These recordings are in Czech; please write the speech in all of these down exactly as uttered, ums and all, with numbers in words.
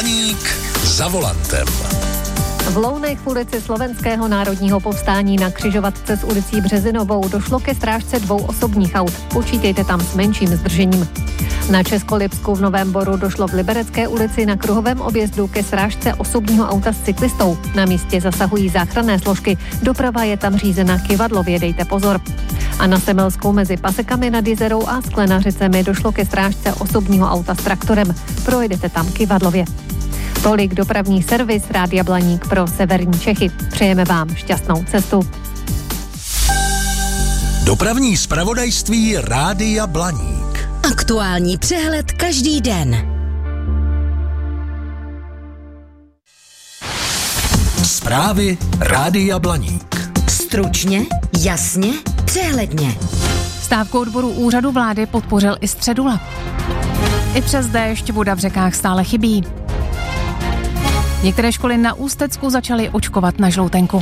Blaník za volantem. V Lounech v ulici Slovenského národního povstání na křižovatce s ulicí Březinovou došlo ke strážce dvou osobních aut. Počítejte tam s menším zdržením. Na Českolipsku v Novém Boru došlo v Liberecké ulici na kruhovém objezdu ke srážce osobního auta s cyklistou. Na místě zasahují záchranné složky. Doprava je tam řízena kyvadlově, dejte pozor. A na Semelskou mezi Pasekami nad Jizerou a Sklenařicemi došlo ke strážce osobního auta s traktorem. Projedete tam kyvadlově. Tolik dopravní servis Rádia Blaník pro severní Čechy. Přejeme vám šťastnou cestu. Dopravní zpravodajství Rádia Blaník. Aktuální přehled každý den. Zprávy Rádia Blaník. Stručně, jasně, přehledně. Stávku odboru úřadu vlády podpořil i Středula. I přes déšť voda v řekách stále chybí. Některé školy na Ústecku začaly očkovat na žloutenku.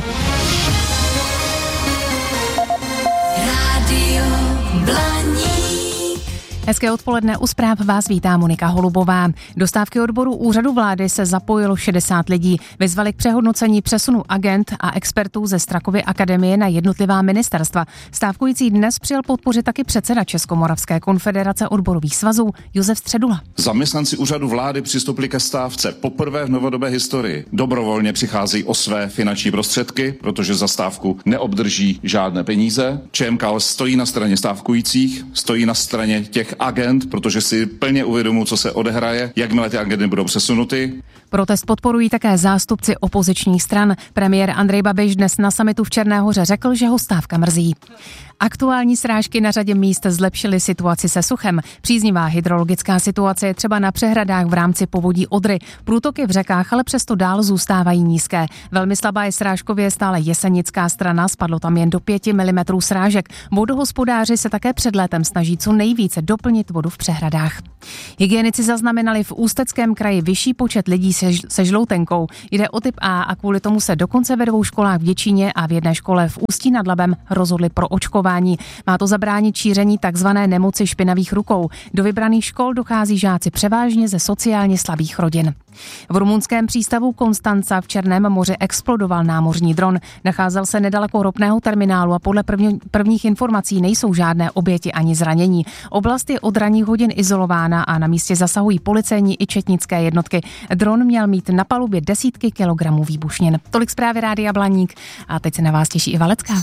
Rádio Blaník. Hezké odpoledne, u zpráv vás vítá Monika Holubová. Do stávky odboru úřadu vlády se zapojilo šedesát lidí. Vyzvali k přehodnocení přesunu agent a expertů ze Strakovy akademie na jednotlivá ministerstva. Stávkující dnes přijel podpořit taky předseda Českomoravské konfederace odborových svazů Josef Středula. Zaměstnanci úřadu vlády přistoupili ke stávce poprvé v novodobé historii. Dobrovolně přicházejí o své finanční prostředky, protože za stávku neobdrží žádné peníze. ČMK stojí na straně stávkujících, stojí na straně těch agent, protože si plně uvědomují, co se odehraje, jakmile ty agendy budou přesunuty. Protest podporují také zástupci opozičních stran. Premiér Andrej Babiš dnes na summitu v Černé Hoře řekl, že ho stávka mrzí. Aktuální srážky na řadě míst zlepšily situaci se suchem. Příznivá hydrologická situace je třeba na přehradách v rámci povodí Odry. Průtoky v řekách ale přesto dál zůstávají nízké. Velmi slabá je srážkově stále jesenická strana, spadlo tam jen do pěti milimetrů srážek. Vodohospodáři se také před létem snaží co nejvíce doplnit vodu v přehradách. Hygienici zaznamenali v Ústeckém kraji vyšší počet lidí se, se žloutenkou. Jde o typ A a kvůli tomu se dokonce ve dvou školách v Děčíně a v jedné škole v Ústí nad Labem rozhodli pro očkování. Má to zabránit šíření takzvané nemoci špinavých rukou. Do vybraných škol dochází žáci převážně ze sociálně slabých rodin. V rumunském přístavu Konstanca v Černém moři explodoval námořní dron. Nacházel se nedaleko ropného terminálu a podle první, prvních informací nejsou žádné oběti ani zranění. Oblast je od ranních hodin izolována a na místě zasahují policejní i četnické jednotky. Dron měl mít na palubě desítky kilogramů výbušnin. Tolik zprávy Rádia Blaník a teď se na vás těší i Valecká.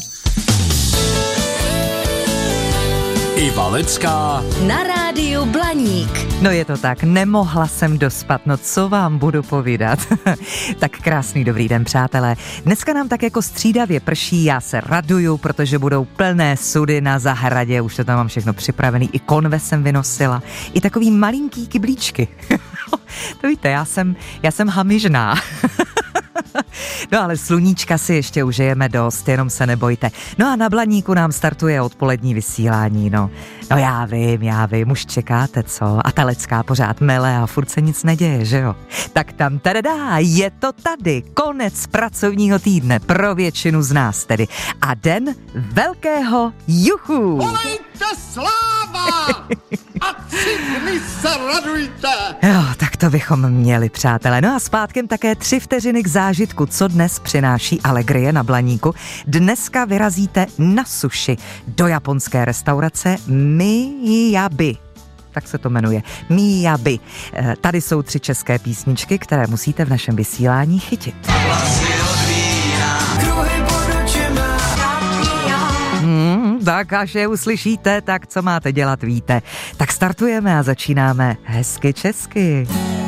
Ivalecká Na rádiu Blaník. No je to tak, nemohla jsem dospat, no co vám budu povídat. Tak krásný dobrý den, přátelé. Dneska nám tak jako střídavě prší, já se raduju, protože budou plné sudy na zahradě, už to tam mám všechno připravený, i konve jsem vynosila, i takový malinký kyblíčky. To víte, já jsem, já jsem hamižná. No ale sluníčka si ještě užijeme dost, jenom se nebojte. No a na Blaníku nám startuje odpolední vysílání, no. No já vím, já vím, už čekáte, co? A ta Lecká pořád mele a furt se nic neděje, že jo? Tak tam tadadá, je to tady, konec pracovního týdne, pro většinu z nás tedy. A den velkého juchu! Volejte sláva! A tři dny se radujte! Jo, tak to bychom měli, přátelé. No a zpátkem také tři vteřiny k zážitku, co dnes přináší alegrie na Blaníku. Dneska vyrazíte na sushi do japonské restaurace Miyabi. Tak se to jmenuje. Miyabi. Tady jsou tři české písničky, které musíte v našem vysílání chytit. Hmm, tak až je uslyšíte, tak co máte dělat, víte. Tak startujeme a začínáme hezky česky.